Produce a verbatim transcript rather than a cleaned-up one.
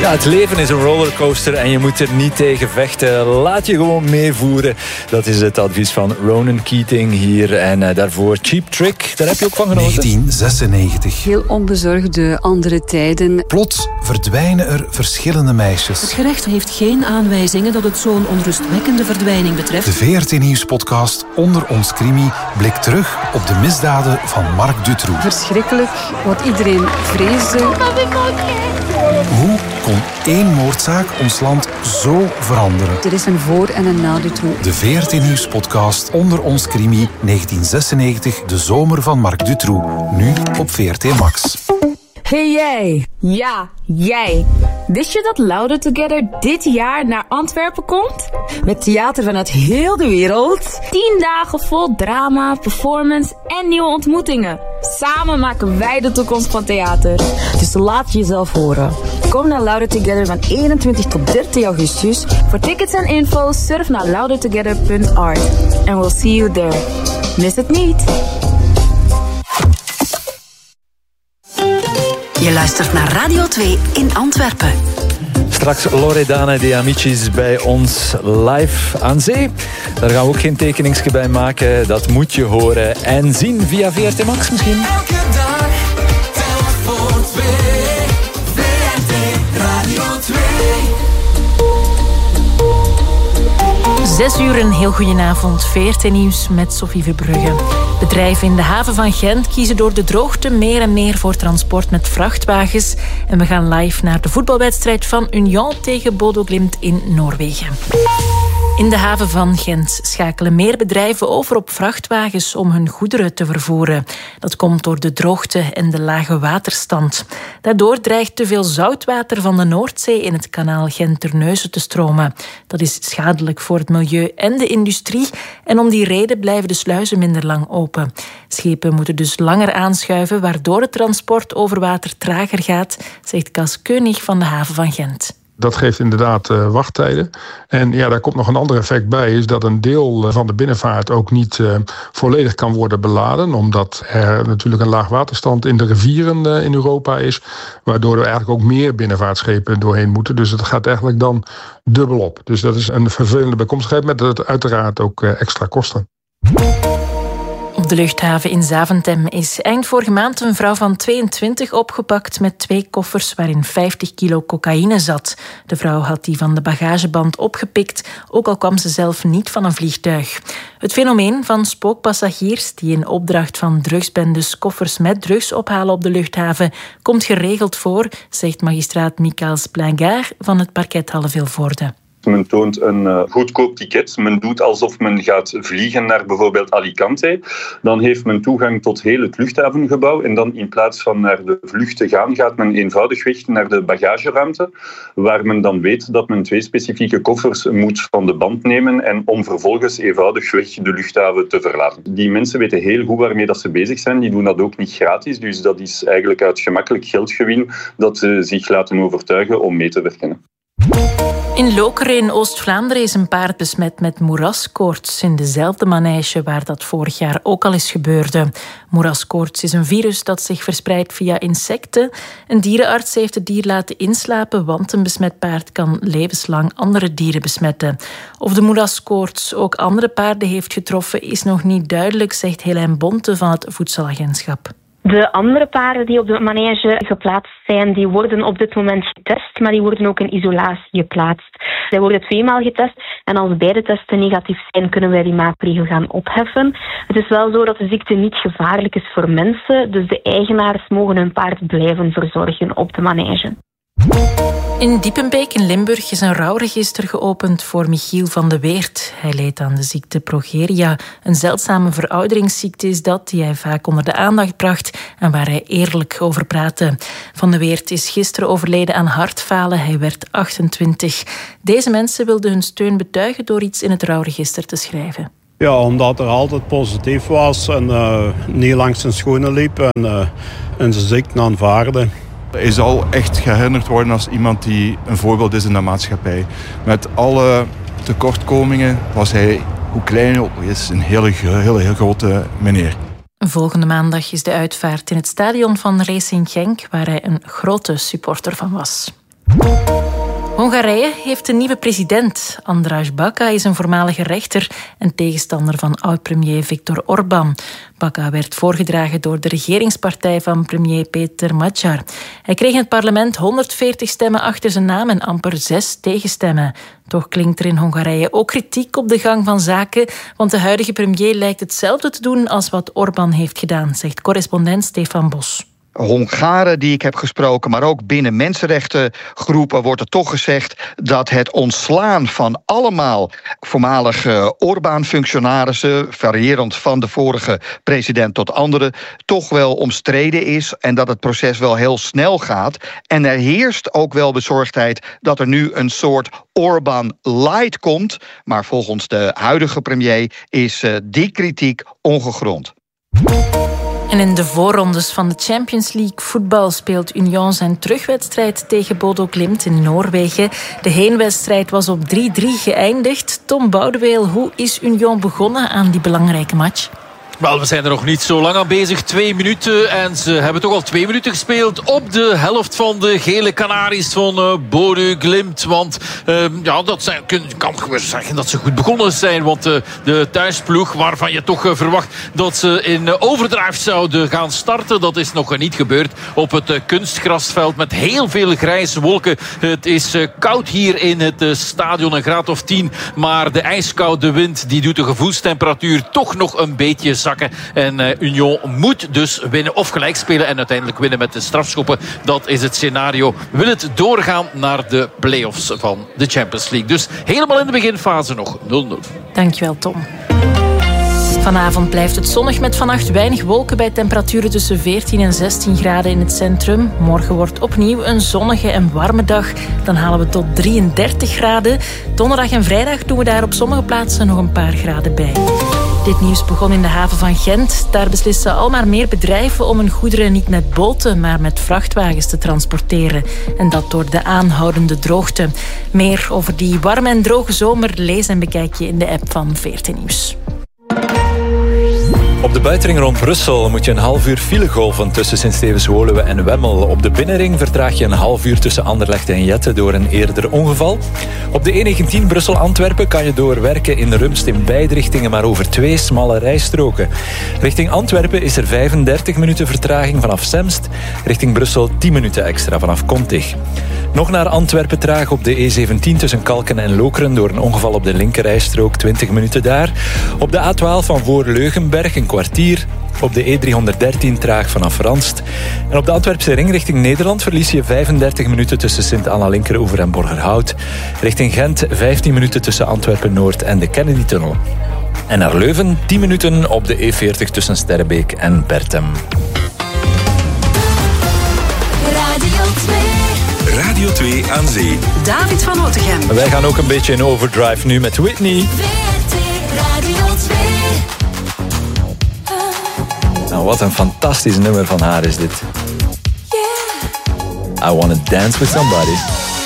Ja, het leven is een rollercoaster en je moet er niet tegen vechten. Laat je gewoon meevoeren. Dat is het advies van Ronan Keating hier. En uh, daarvoor Cheap Trick, daar heb je ook van genoten. negentien zesennegentig. Heel onbezorgde andere tijden. Plots verdwijnen er verschillende meisjes. Het gerecht heeft geen aanwijzingen dat het zo'n onrustwekkende verdwijning betreft. De V R T Nieuwspodcast Onder ons Crimi blikt terug op de misdaden van Marc Dutroux. Verschrikkelijk, wat iedereen vreesde. Hoe kon één moordzaak ons land zo veranderen? Er is een voor- en een na Dutroux. De V R T Nieuwspodcast Onder ons Crimi negentien zesennegentig, de zomer van Marc Dutroux. Nu op V R T Max. Hey jij! Ja, jij! Wist je dat Louder Together dit jaar naar Antwerpen komt? Met theater vanuit heel de wereld. Tien dagen vol drama, performance en nieuwe ontmoetingen. Samen maken wij de toekomst van theater. Dus laat jezelf horen. Kom naar Louder Together van eenentwintig tot dertig augustus. Voor tickets en info surf naar louder together punt art. And we'll see you there. Mis het niet! Je luistert naar Radio twee in Antwerpen. Straks Loredana de Amicis bij ons live aan zee. Daar gaan we ook geen tekeningsje bij maken. Dat moet je horen en zien via V R T Max misschien. Elke dag, telk voor twee. V R T Radio twee. Zes uur, een heel goedenavond. V R T Nieuws met Sophie Verbrugge. Bedrijven in de haven van Gent kiezen door de droogte meer en meer voor transport met vrachtwagens. En we gaan live naar de voetbalwedstrijd van Union tegen Bodo Glimt in Noorwegen. In de haven van Gent schakelen meer bedrijven over op vrachtwagens om hun goederen te vervoeren. Dat komt door de droogte en de lage waterstand. Daardoor dreigt te veel zoutwater van de Noordzee in het kanaal Gent-Terneuzen te stromen. Dat is schadelijk voor het milieu en de industrie. En om die reden blijven de sluizen minder lang open. Schepen moeten dus langer aanschuiven, waardoor het transport over water trager gaat, zegt Cas Keunig van de haven van Gent. Dat geeft inderdaad uh, wachttijden. En ja, daar komt nog een ander effect bij, is dat een deel van de binnenvaart ook niet uh, volledig kan worden beladen, omdat er natuurlijk een laagwaterstand in de rivieren uh, in Europa is, waardoor er eigenlijk ook meer binnenvaartschepen doorheen moeten. Dus het gaat eigenlijk dan dubbel op. Dus dat is een vervelende bijkomstigheid, met het uiteraard ook uh, extra kosten. Op de luchthaven in Zaventem is eind vorige maand een vrouw van tweeëntwintig opgepakt met twee koffers waarin vijftig kilo cocaïne zat. De vrouw had die van de bagageband opgepikt, ook al kwam ze zelf niet van een vliegtuig. Het fenomeen van spookpassagiers die in opdracht van drugsbendes koffers met drugs ophalen op de luchthaven komt geregeld voor, zegt magistraat Michaels Plangard van het parket Halle Vilvoorde. Men toont een uh, goedkoop ticket. Men doet alsof men gaat vliegen naar bijvoorbeeld Alicante. Dan heeft men toegang tot heel het luchthavengebouw. En dan in plaats van naar de vlucht te gaan, gaat men eenvoudigweg naar de bagageruimte. Waar men dan weet dat men twee specifieke koffers moet van de band nemen. En om vervolgens eenvoudigweg de luchthaven te verlaten. Die mensen weten heel goed waarmee dat ze bezig zijn. Die doen dat ook niet gratis. Dus dat is eigenlijk uit gemakkelijk geldgewin dat ze zich laten overtuigen om mee te werken. In Lokeren in Oost-Vlaanderen is een paard besmet met moeraskoorts in dezelfde manege waar dat vorig jaar ook al eens gebeurde. Moeraskoorts is een virus dat zich verspreidt via insecten. Een dierenarts heeft het dier laten inslapen, want een besmet paard kan levenslang andere dieren besmetten. Of de moeraskoorts ook andere paarden heeft getroffen is nog niet duidelijk, zegt Helijn Bonte van het Voedselagentschap. De andere paarden die op de manege geplaatst zijn, die worden op dit moment getest, maar die worden ook in isolatie geplaatst. Zij worden tweemaal getest en als beide testen negatief zijn, kunnen wij die maatregel gaan opheffen. Het is wel zo dat de ziekte niet gevaarlijk is voor mensen, dus de eigenaars mogen hun paard blijven verzorgen op de manege. In Diepenbeek in Limburg is een rouwregister geopend voor Michiel van de Weert. Hij leed aan de ziekte progeria. Een zeldzame verouderingsziekte is dat, die hij vaak onder de aandacht bracht en waar hij eerlijk over praatte. Van de Weert is gisteren overleden aan hartfalen. Hij werd achtentwintig. Deze mensen wilden hun steun betuigen door iets in het rouwregister te schrijven. Ja, omdat er altijd positief was en uh, niet langs zijn schoenen liep en, uh, en zijn ziekte aanvaarde. Hij zal echt geherinnerd worden als iemand die een voorbeeld is in de maatschappij. Met alle tekortkomingen was hij, hoe klein hij ook is, een hele, hele, hele grote meneer. Volgende maandag is de uitvaart in het stadion van Racing Genk, waar hij een grote supporter van was. Hongarije heeft een nieuwe president. András Baka is een voormalige rechter en tegenstander van oud-premier Viktor Orbán. Baka werd voorgedragen door de regeringspartij van premier Peter Magyar. Hij kreeg in het parlement honderdveertig stemmen achter zijn naam en amper zes tegenstemmen. Toch klinkt er in Hongarije ook kritiek op de gang van zaken, want de huidige premier lijkt hetzelfde te doen als wat Orbán heeft gedaan, zegt correspondent Stefan Bos. Hongaren die ik heb gesproken, maar ook binnen mensenrechtengroepen wordt er toch gezegd dat het ontslaan van allemaal voormalige Orbán-functionarissen, variërend van de vorige president tot andere, toch wel omstreden is en dat het proces wel heel snel gaat. En er heerst ook wel bezorgdheid dat er nu een soort Orbán-light komt, maar volgens de huidige premier is die kritiek ongegrond. En in de voorrondes van de Champions League voetbal speelt Union zijn terugwedstrijd tegen Bodo Glimt in Noorwegen. De heenwedstrijd was op drie drie geëindigd. Tom Boudeweel, hoe is Union begonnen aan die belangrijke match? Wel, we zijn er nog niet zo lang aan bezig. Twee minuten. En ze hebben toch al twee minuten gespeeld op de helft van de gele Canaries van uh, Bodo Glimt. Want uh, ja, dat zijn, kan gewoon zeggen dat ze goed begonnen zijn. Want uh, de thuisploeg, waarvan je toch uh, verwacht dat ze in uh, overdrive zouden gaan starten, dat is nog uh, niet gebeurd. Op het uh, kunstgrasveld met heel veel grijze wolken. Het is uh, koud hier in het uh, stadion, een graad of tien. Maar de ijskoude wind die doet de gevoelstemperatuur toch nog een beetje zakken. En uh, Union moet dus winnen of gelijk spelen en uiteindelijk winnen met de strafschoppen. Dat is het scenario. Wil het doorgaan naar de play-offs van de Champions League. Dus helemaal in de beginfase nog nul nul. Dankjewel, Tom. Vanavond blijft het zonnig met vannacht weinig wolken bij temperaturen tussen veertien en zestien graden in het centrum. Morgen wordt opnieuw een zonnige en warme dag. Dan halen we tot drieëndertig graden. Donderdag en vrijdag doen we daar op sommige plaatsen nog een paar graden bij. Dit nieuws begon in de haven van Gent. Daar beslissen al maar meer bedrijven om hun goederen niet met boten, maar met vrachtwagens te transporteren. En dat door de aanhoudende droogte. Meer over die warme en droge zomer lees en bekijk je in de app van V R T Nieuws. Op de buitenring rond Brussel moet je een half uur file golven tussen Sint-Stevens-Woluwe en Wemmel. Op de binnenring vertraag je een half uur tussen Anderlecht en Jette door een eerder ongeval. Op de E negentien Brussel-Antwerpen kan je doorwerken in Rumst in beide richtingen, maar over twee smalle rijstroken. Richting Antwerpen is er vijfendertig minuten vertraging vanaf Semst. Richting Brussel tien minuten extra vanaf Kontig. Nog naar Antwerpen traag op de E zeventien tussen Kalken en Lokeren door een ongeval op de linkerrijstrook, twintig minuten daar. Op de A twaalf van voor Leugenberg een kwartier. Op de E driehonderddertien traag vanaf Ranst. En op de Antwerpse ring richting Nederland verlies je vijfendertig minuten tussen Sint-Anna-Linkeroever en Borgerhout. Richting Gent vijftien minuten tussen Antwerpen-Noord en de Kennedy-tunnel. En naar Leuven tien minuten op de E veertig tussen Sterrebeek en Bertem. Radio twee. Radio twee aan zee. David van Otegem. Wij gaan ook een beetje in overdrive nu met Whitney. V R T Radio twee. Nou, wat een fantastisch nummer van haar is dit. I Wanna Dance With Somebody.